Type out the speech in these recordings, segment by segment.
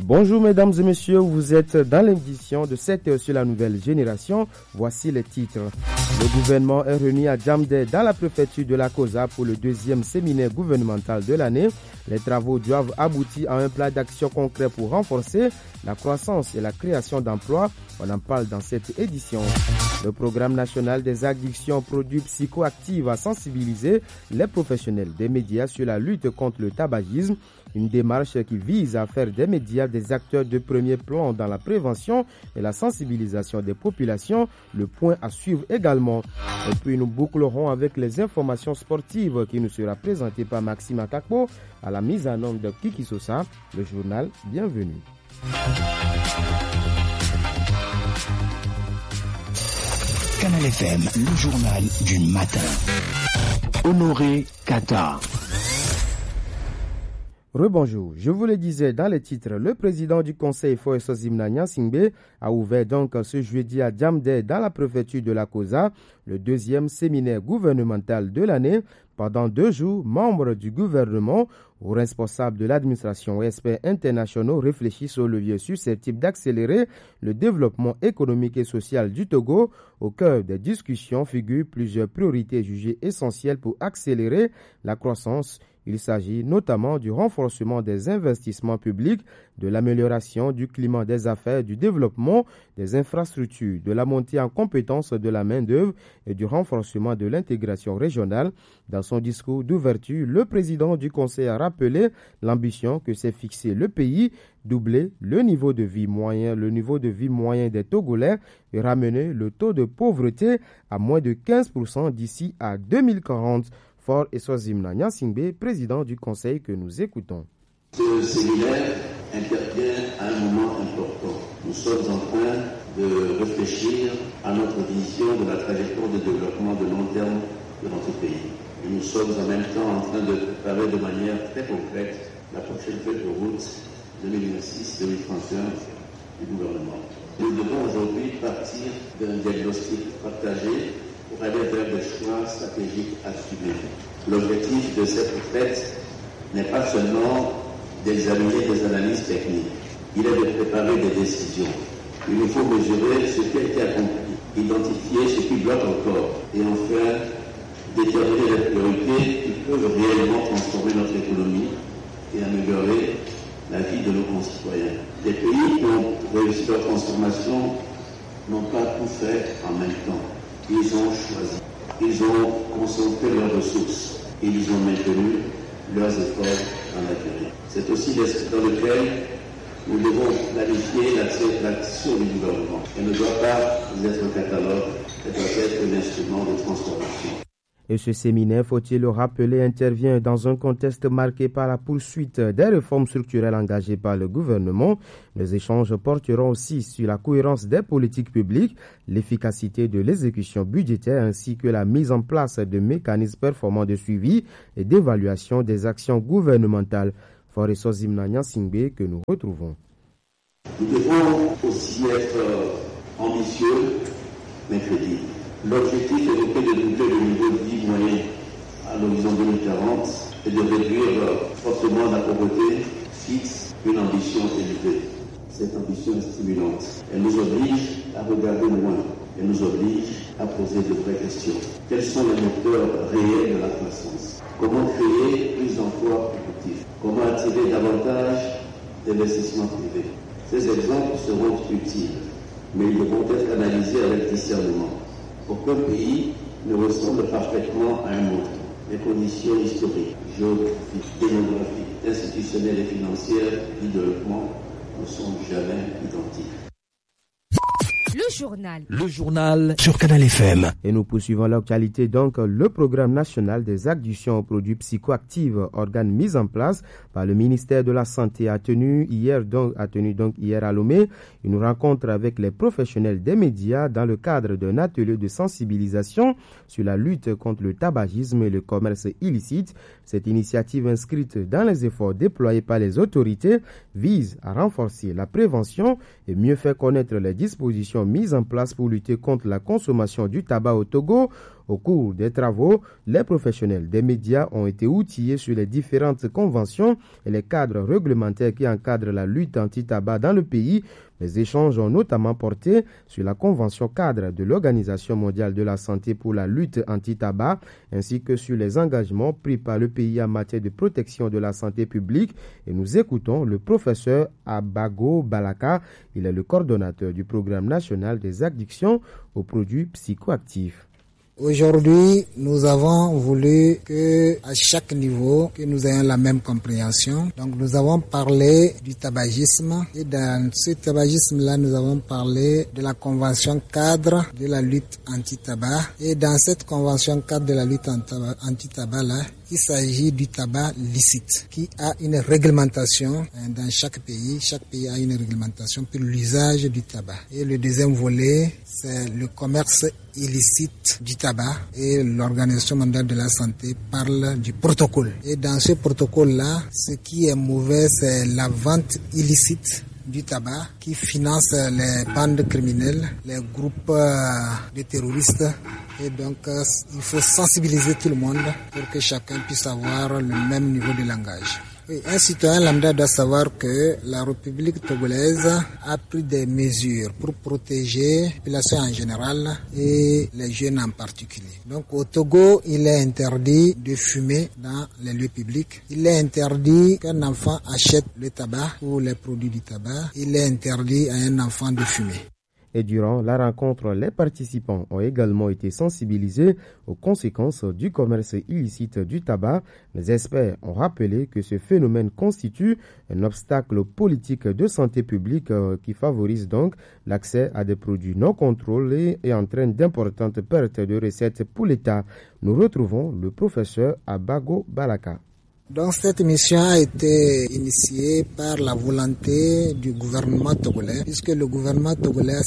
Bonjour mesdames et messieurs, vous êtes dans l'édition de 7h sur la nouvelle génération. Voici les titres. Le gouvernement est réuni à Djamdé dans la préfecture de la Kosa pour le deuxième séminaire gouvernemental de l'année. Les travaux doivent aboutir à un plan d'action concret pour renforcer la croissance et la création d'emplois. On en parle dans cette édition. Le programme national des addictions produits psychoactifs a sensibilisé les professionnels des médias sur la lutte contre le tabagisme. Une démarche qui vise à faire des médias des acteurs de premier plan dans la prévention et la sensibilisation des populations. Le point à suivre également. Et puis nous bouclerons avec les informations sportives qui nous sera présentée par Maxime Akakpo à la mise en onde de Kiki Sosa. Le journal, bienvenue. Canal FM, le journal du matin. Honoré Kata. Rebonjour, je vous le disais dans les titres, le président du conseil Foesozimna Nyansingbe a ouvert donc ce jeudi à Djamdé dans la préfecture de la Kosa le deuxième séminaire gouvernemental de l'année. Pendant 2 jours, membres du gouvernement ou responsables de l'administration et experts internationaux réfléchissent au levier susceptible d'accélérer le développement économique et social du Togo. Au cœur des discussions figurent plusieurs priorités jugées essentielles pour accélérer la croissance. Il s'agit notamment du renforcement des investissements publics, de l'amélioration du climat des affaires, du développement des infrastructures, de la montée en compétences de la main-d'œuvre et du renforcement de l'intégration régionale. Dans son discours d'ouverture, le président du Conseil a rappelé l'ambition que s'est fixé le pays, doubler le niveau de vie moyen des Togolais et ramener le taux de pauvreté à moins de 15% d'ici à 2040. Fort Eswazimna Nyansingbe, président du Conseil que nous écoutons. Ce séminaire intervient à un moment important. Nous sommes en train de réfléchir à notre vision de la trajectoire de développement de long terme de notre pays. Et nous sommes en même temps en train de préparer de manière très concrète la prochaine feuille de route 2026-2031 du gouvernement. Nous devons aujourd'hui partir d'un diagnostic partagé pour aller vers des choix stratégiques assumés. L'objectif de cette retraite n'est pas seulement d'examiner des analyses techniques, il est de préparer des décisions. Il nous faut mesurer ce qui a été accompli, identifier ce qui bloque encore et enfin déterminer les priorités qui peuvent réellement transformer notre économie et améliorer la vie de nos concitoyens. Les pays qui ont réussi leur transformation n'ont pas tout fait en même temps. Ils ont choisi, ils ont concentré leurs ressources et ils ont maintenu leurs efforts dans la durée. C'est aussi l'esprit dans lequel nous devons planifier l'action du gouvernement. Elle ne doit pas être un catalogue, elle doit être un instrument de transformation. Et ce séminaire, faut-il le rappeler, intervient dans un contexte marqué par la poursuite des réformes structurelles engagées par le gouvernement. Les échanges porteront aussi sur la cohérence des politiques publiques, l'efficacité de l'exécution budgétaire ainsi que la mise en place de mécanismes performants de suivi et d'évaluation des actions gouvernementales. Foresozimna Nyansingbe que nous retrouvons. Nous devons aussi être ambitieux mais crédibles. L'objectif évoqué de doubler le niveau de vie moyen à l'horizon 2040 et de réduire fortement la pauvreté fixe une ambition élevée. Cette ambition est stimulante. Elle nous oblige à regarder loin. Elle nous oblige à poser de vraies questions. Quels sont les moteurs réels de la croissance? Comment créer plus d'emplois productifs? Comment attirer davantage d'investissements privés? Ces exemples seront utiles, mais ils devront être analysés avec discernement. Aucun pays ne ressemble parfaitement à un autre. Les conditions historiques, géographiques, démographiques, institutionnelles et financières du développement ne sont jamais identiques. Le journal sur Canal FM. Et nous poursuivons l'actualité. Donc, le programme national des addictions aux produits psychoactifs, organe mis en place par le ministère de la Santé, a tenu hier à Lomé une rencontre avec les professionnels des médias dans le cadre d'un atelier de sensibilisation sur la lutte contre le tabagisme et le commerce illicite. Cette initiative inscrite dans les efforts déployés par les autorités vise à renforcer la prévention et mieux faire connaître les dispositions mises en place pour lutter contre la consommation du tabac au Togo. Au cours des travaux, les professionnels des médias ont été outillés sur les différentes conventions et les cadres réglementaires qui encadrent la lutte anti-tabac dans le pays. Les échanges ont notamment porté sur la convention cadre de l'Organisation mondiale de la santé pour la lutte anti-tabac, ainsi que sur les engagements pris par le pays en matière de protection de la santé publique. Et nous écoutons le professeur Abago Balaka. Il est le coordonnateur du programme national des addictions aux produits psychoactifs. Aujourd'hui, nous avons voulu que à chaque niveau, que nous ayons la même compréhension. Donc, nous avons parlé du tabagisme et dans ce tabagisme-là, nous avons parlé de la convention cadre de la lutte anti-tabac. Et dans cette convention cadre de la lutte anti-tabac-là, il s'agit du tabac licite qui a une réglementation dans chaque pays. Chaque pays a une réglementation pour l'usage du tabac. Et le deuxième volet, c'est le commerce illicite du tabac et l'Organisation mondiale de la santé parle du protocole. Et dans ce protocole-là, ce qui est mauvais, c'est la vente illicite du tabac qui finance les bandes criminelles, les groupes de terroristes. Et donc, il faut sensibiliser tout le monde pour que chacun puisse avoir le même niveau de langage. Oui, un citoyen lambda doit savoir que la République togolaise a pris des mesures pour protéger la population en général et les jeunes en particulier. Donc au Togo, il est interdit de fumer dans les lieux publics. Il est interdit qu'un enfant achète le tabac ou les produits du tabac. Il est interdit à un enfant de fumer. Et durant la rencontre, les participants ont également été sensibilisés aux conséquences du commerce illicite du tabac. Les experts ont rappelé que ce phénomène constitue un obstacle politique de santé publique qui favorise donc l'accès à des produits non contrôlés et entraîne d'importantes pertes de recettes pour l'État. Nous retrouvons le professeur Abago Balaka. Donc cette mission a été initiée par la volonté du gouvernement togolais, puisque le gouvernement togolais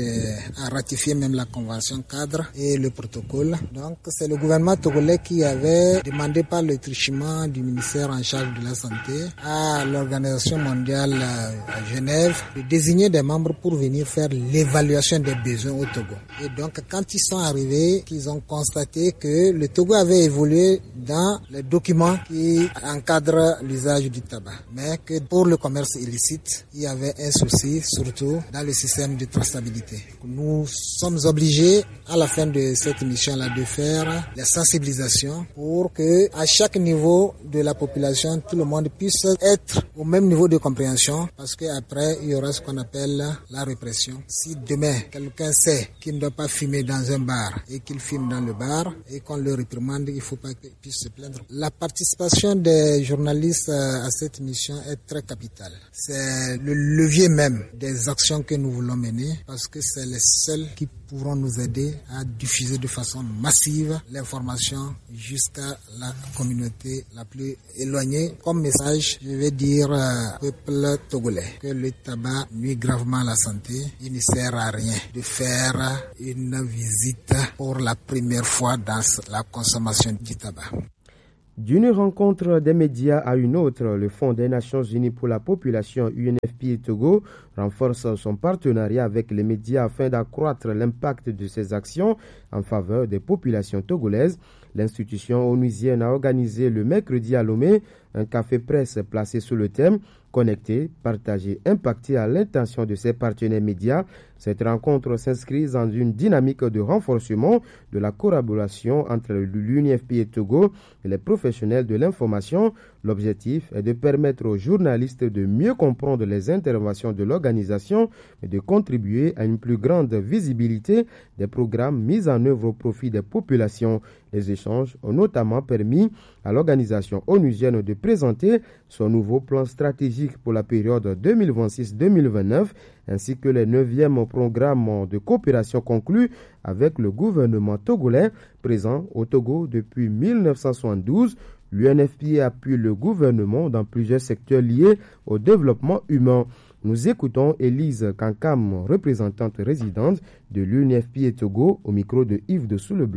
a ratifié même la convention cadre et le protocole. Donc c'est le gouvernement togolais qui avait demandé par le truchement du ministère en charge de la santé à l'Organisation mondiale à Genève de désigner des membres pour venir faire l'évaluation des besoins au Togo. Et donc quand ils sont arrivés, ils ont constaté que le Togo avait évolué dans les documents qui encadre l'usage du tabac, mais que pour le commerce illicite, il y avait un souci, surtout dans le système de traçabilité. Nous sommes obligés, à la fin de cette mission-là, de faire la sensibilisation pour que, à chaque niveau de la population, tout le monde puisse être au même niveau de compréhension, parce qu'après, il y aura ce qu'on appelle la répression. Si demain, quelqu'un sait qu'il ne doit pas fumer dans un bar et qu'il fume dans le bar et qu'on le réprimande, il ne faut pas qu'il puisse se plaindre. La participation des journalistes à cette mission est très capitale. C'est le levier même des actions que nous voulons mener parce que c'est les seuls qui pourront nous aider à diffuser de façon massive l'information jusqu'à la communauté la plus éloignée. Comme message, je vais dire au peuple togolais que le tabac nuit gravement à la santé. Il ne sert à rien de faire une visite pour la première fois dans la consommation du tabac. D'une rencontre des médias à une autre, le Fonds des Nations Unies pour la population UNFPA Togo renforce son partenariat avec les médias afin d'accroître l'impact de ses actions en faveur des populations togolaises. L'institution onusienne a organisé le mercredi à Lomé un café presse placé sous le thème « Connecter, partager, impacter » à l'intention de ses partenaires médias. Cette rencontre s'inscrit dans une dynamique de renforcement de la collaboration entre l'UNFPA Togo et les professionnels de l'information. L'objectif est de permettre aux journalistes de mieux comprendre les interventions de l'organisation et de contribuer à une plus grande visibilité des programmes mis en œuvre au profit des populations. Les échanges ont notamment permis à l'organisation onusienne de présenter son nouveau plan stratégique pour la période 2026-2029 ainsi que les 9e programmes de coopération conclus avec le gouvernement togolais présent au Togo depuis 1972. L'UNFPA appuie le gouvernement dans plusieurs secteurs liés au développement humain. Nous écoutons Élise Kankam, représentante résidente de l'UNFPA Togo, au micro de Yves de Souleblon.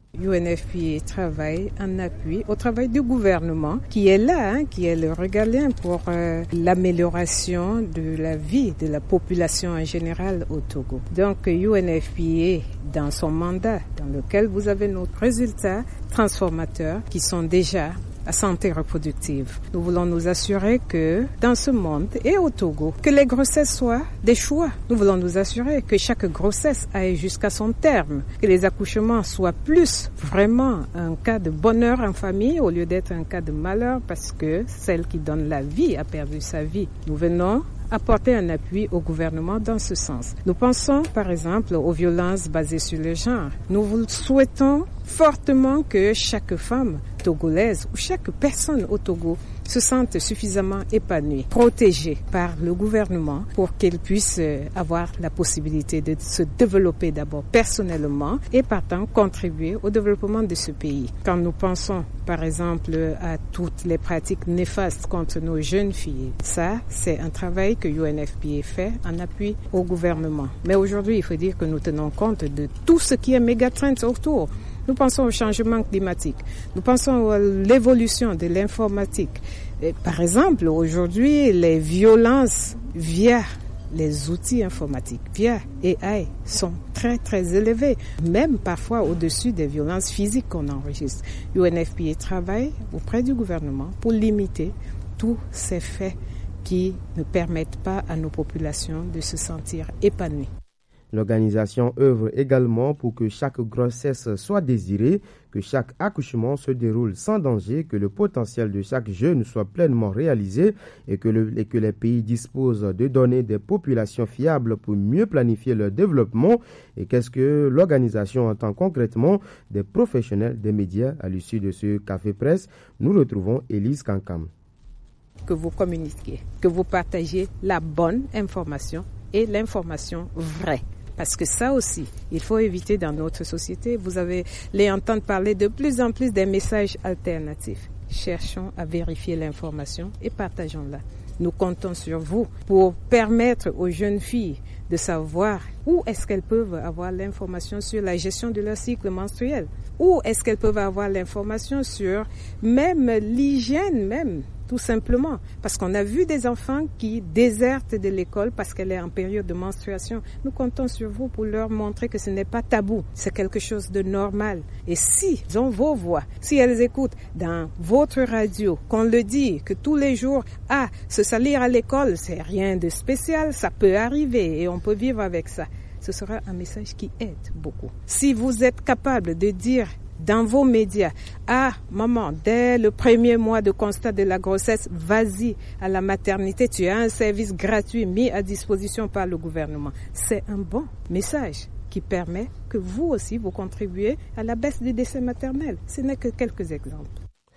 UNFPA travaille en appui au travail du gouvernement qui est là, qui est le régalien pour l'amélioration de la vie de la population en général au Togo. Donc UNFPA, dans son mandat, dans lequel vous avez nos résultats transformateurs qui sont déjà la santé reproductive. Nous voulons nous assurer que dans ce monde et au Togo, que les grossesses soient des choix. Nous voulons nous assurer que chaque grossesse aille jusqu'à son terme, que les accouchements soient plus vraiment un cas de bonheur en famille au lieu d'être un cas de malheur parce que celle qui donne la vie a perdu sa vie. Nous venons apporter un appui au gouvernement dans ce sens. Nous pensons par exemple aux violences basées sur le genre. Nous souhaitons fortement que chaque femme togolaise ou chaque personne au Togo se sente suffisamment épanouie, protégée par le gouvernement pour qu'elle puisse avoir la possibilité de se développer d'abord personnellement et partant contribuer au développement de ce pays. Quand nous pensons par exemple à toutes les pratiques néfastes contre nos jeunes filles, ça c'est un travail que UNFPA fait en appui au gouvernement. Mais aujourd'hui il faut dire que nous tenons compte de tout ce qui est méga-trend autour. Nous pensons au changement climatique, nous pensons à l'évolution de l'informatique. Et par exemple, aujourd'hui, les violences via les outils informatiques, via AI, sont très très élevées, même parfois au-dessus des violences physiques qu'on enregistre. UNFPA travaille auprès du gouvernement pour limiter tous ces faits qui ne permettent pas à nos populations de se sentir épanouies. L'organisation œuvre également pour que chaque grossesse soit désirée, que chaque accouchement se déroule sans danger, que le potentiel de chaque jeune soit pleinement réalisé et que les pays disposent de données des populations fiables pour mieux planifier leur développement. Et qu'est-ce que l'organisation entend concrètement des professionnels des médias? À l'issue de ce café presse, nous retrouvons Élise Kankam. Que vous communiquiez, que vous partagiez la bonne information et l'information vraie. Parce que ça aussi, il faut éviter dans notre société. Vous allez entendre parler de plus en plus des messages alternatifs. Cherchons à vérifier l'information et partageons-la. Nous comptons sur vous pour permettre aux jeunes filles de savoir où est-ce qu'elles peuvent avoir l'information sur la gestion de leur cycle menstruel. Où est-ce qu'elles peuvent avoir l'information sur même l'hygiène même, tout simplement. Parce qu'on a vu des enfants qui désertent de l'école parce qu'elle est en période de menstruation. Nous comptons sur vous pour leur montrer que ce n'est pas tabou, c'est quelque chose de normal. Et si elles ont vos voix, si elles écoutent dans votre radio, qu'on le dit, que tous les jours, se salir à l'école, c'est rien de spécial, ça peut arriver et on peut vivre avec ça. Ce sera un message qui aide beaucoup. Si vous êtes capable de dire dans vos médias, maman, dès le premier mois de constat de la grossesse, vas-y à la maternité, tu as un service gratuit mis à disposition par le gouvernement. C'est un bon message qui permet que vous aussi, vous contribuez à la baisse des décès maternels. Ce n'est que quelques exemples.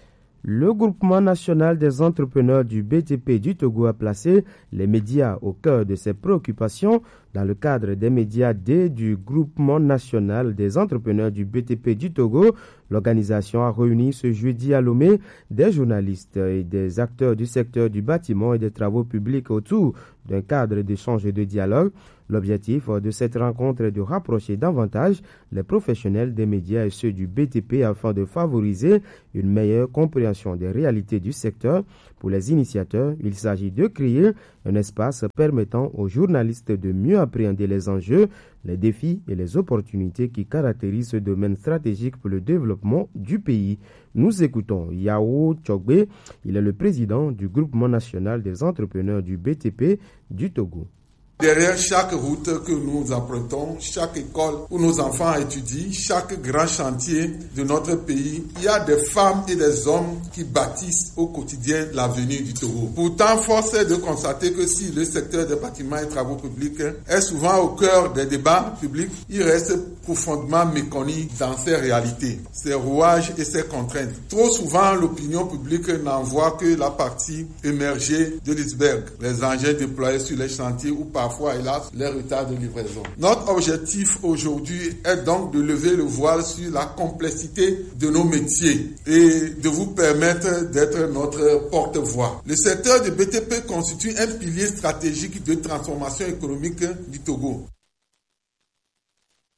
Le groupement national des entrepreneurs du BTP du Togo a placé les médias au cœur de ses préoccupations dans le cadre des médias D du groupement national des entrepreneurs du BTP du Togo. L'organisation a réuni ce jeudi à Lomé des journalistes et des acteurs du secteur du bâtiment et des travaux publics autour d'un cadre d'échange et de dialogue. L'objectif de cette rencontre est de rapprocher davantage les professionnels des médias et ceux du BTP afin de favoriser une meilleure compréhension des réalités du secteur. Pour les initiateurs, il s'agit de créer un espace permettant aux journalistes de mieux appréhender les enjeux, les défis et les opportunités qui caractérisent ce domaine stratégique pour le développement du pays. Nous écoutons Yao Tchogbe, il est le président du groupement national des entrepreneurs du BTP du Togo. Derrière chaque route que nous empruntons, chaque école où nos enfants étudient, chaque grand chantier de notre pays, il y a des femmes et des hommes qui bâtissent au quotidien l'avenir du Togo. Pourtant, force est de constater que si le secteur des bâtiments et travaux publics est souvent au cœur des débats publics, il reste profondément méconnu dans ses réalités, ses rouages et ses contraintes. Trop souvent, l'opinion publique n'en voit que la partie émergée de l'iceberg, les engins déployés sur les chantiers ou parfois, hélas, les retards de livraison. Notre objectif aujourd'hui est donc de lever le voile sur la complexité de nos métiers et de vous permettre d'être notre porte-voix. Le secteur du BTP constitue un pilier stratégique de transformation économique du Togo.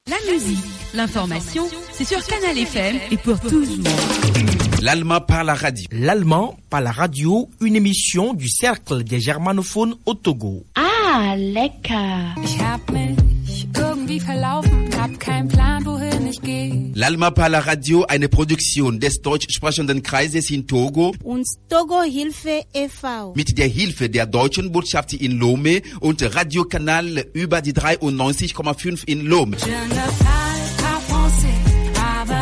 La musique, l'information, c'est sur Canal FM et pour toujours. L'allemand par la radio. L'allemand par la radio, une émission du Cercle des germanophones au Togo. Ah, lecker. Ich hab mich irgendwie verlaufen, hab keinen Plan, wohin ich gehe. L'allemand par la radio, eine Produktion des deutsch sprechenden Kreises in Togo und Togo Hilfe e.V. mit der Hilfe der deutschen Botschaft in Lomé und Radiokanal über die 93,5 in Lomé.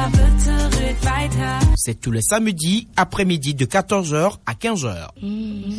C'est tous les samedis après-midi de 14h à 15h.